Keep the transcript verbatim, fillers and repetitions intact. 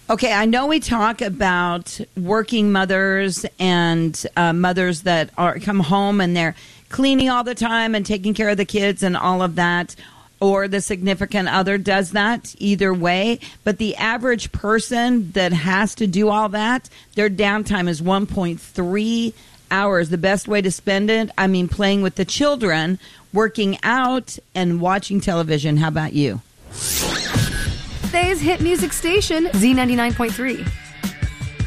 Okay, I know we talk about working mothers and uh, mothers that are come home and they're cleaning all the time and taking care of the kids and all of that, or the significant other does that, either way. But the average person that has to do all that, their downtime is one point three hours. The best way to spend it, I mean, playing with the children, working out, and watching television. How about you? Today's hit music station, Z ninety-nine point three.